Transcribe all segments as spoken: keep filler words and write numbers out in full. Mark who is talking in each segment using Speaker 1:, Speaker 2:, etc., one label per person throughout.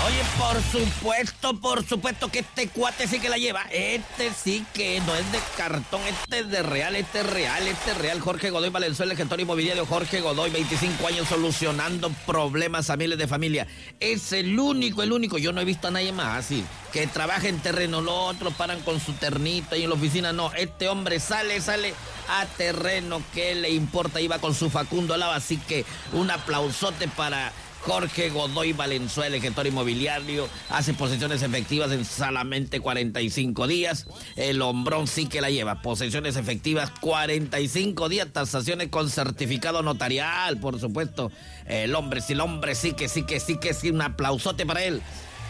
Speaker 1: Oye, por supuesto, por supuesto que este cuate sí que la lleva. Este sí que no es de cartón, este es de real, este es real, este es real. Jorge Godoy Valenzuela, el gestor inmobiliario Jorge Godoy, veinticinco años solucionando problemas a miles de familias. Es el único, el único, yo no he visto a nadie más así, que trabaja en terreno. Los otros paran con su ternito y en la oficina, no. Este hombre sale, sale a terreno, ¿qué le importa? Iba con su Facundo al lado, así que un aplausote para Jorge Godoy Valenzuela, el gestor inmobiliario. Hace posesiones efectivas en solamente cuarenta y cinco días. El hombrón sí que la lleva. Posesiones efectivas cuarenta y cinco días. Tasaciones con certificado notarial, por supuesto. El hombre, sí, el hombre sí que sí que sí que sí. Un aplausote para él.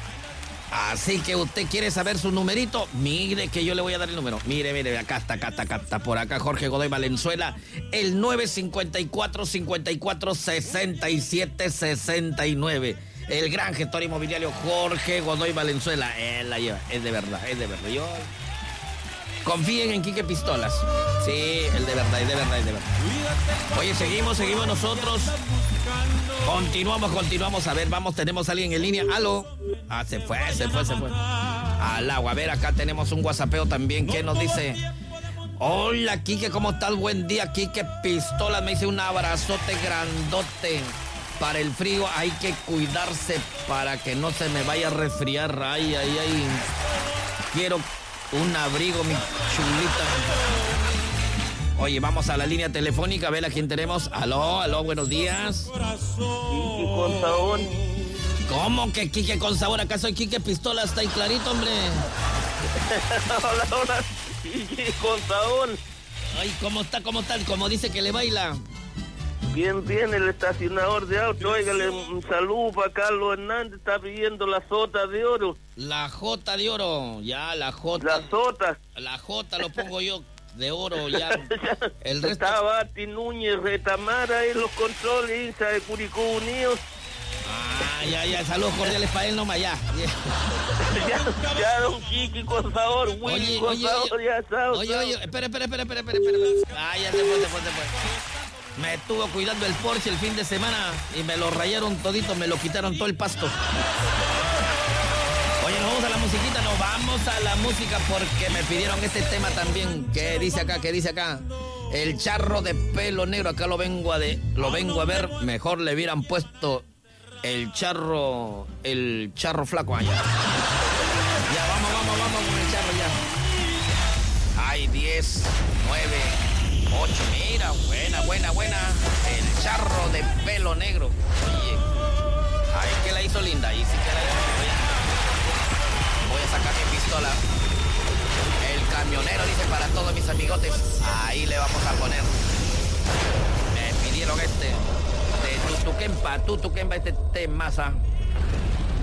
Speaker 1: Así que usted quiere saber su numerito, mire que yo le voy a dar el número. Mire, mire, acá está, acá está, acá está. Por acá Jorge Godoy Valenzuela, el nueve cinco cuatro, cinco cuatro, seis siete seis nueve. El gran gestor inmobiliario Jorge Godoy Valenzuela. Él la lleva, es de verdad, es de verdad. Yo... Confíen en Quique Pistolas. Sí, el de verdad, es de verdad, es de verdad. Oye, seguimos, seguimos nosotros. Continuamos, continuamos. A ver, vamos, tenemos a alguien en línea. ¿Aló? Ah, se fue, se fue, se fue. Al agua. A ver, acá tenemos un whatsappeo también. ¿Qué nos dice? Hola, Quique, ¿cómo estás? Buen día, Quique Pistolas. Me dice un abrazote grandote. Para el frío hay que cuidarse para que no se me vaya a resfriar. Ay, ay, ay. Quiero un abrigo, mi chulita. Oye, vamos a la línea telefónica, a ver a quién tenemos. Aló, aló, buenos días.
Speaker 2: Quique con sabor.
Speaker 1: ¿Cómo que Quique con sabor? Acá soy Quique Pistola, está ahí clarito, hombre.
Speaker 2: Hola, hola, Quique con sabor.
Speaker 1: Ay, ¿cómo está, cómo está? ¿Cómo dice que le baila?
Speaker 2: Bien, bien, el estacionador de auto. Óigale, un saludo para Carlos Hernández, está pidiendo la sota de oro.
Speaker 1: La J de oro, ya, la J.
Speaker 2: La sota.
Speaker 1: La J lo pongo yo de oro, ya. El resto...
Speaker 2: Estaba Ati Núñez, Retamara en los controles, Insa de Curicó Unidos.
Speaker 1: Ah, ya, ya, saludos cordiales para él nomás, ya.
Speaker 2: ya, ya, don Quique con sabor, Willy con
Speaker 1: oye,
Speaker 2: sabor,
Speaker 1: oye,
Speaker 2: ya sabes.
Speaker 1: Oye, oye, espera, espera, espera, espera, espera, espera. Ah, ya se fue, se fue, se fue. Me estuvo cuidando el Porsche el fin de semana y me lo rayaron todito, me lo quitaron todo el pasto. Oye, nos vamos a la musiquita, nos vamos a la música porque me pidieron este tema también. ¿Qué dice acá? ¿Qué dice acá? El charro de pelo negro, acá lo vengo a de, lo vengo a ver. Mejor le hubieran puesto el charro, el charro flaco allá. Ya, vamos, vamos, vamos con el charro ya. Ay, diez, nueve, ocho, mira, buena, buena, buena. El charro de pelo negro. Oye, ay, que la hizo linda. Y sí que la hizo linda. Voy a sacar mi pistola. El camionero dice para todos mis amigotes. Ahí le vamos a poner. Me pidieron este de Tutuquempa, Tutuquempa, este temaza.